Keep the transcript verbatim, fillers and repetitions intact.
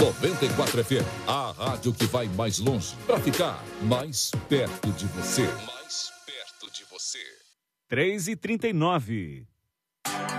noventa e quatro F M, a rádio que vai mais longe para ficar mais perto de você. Mais perto de você. três e trinta e nove.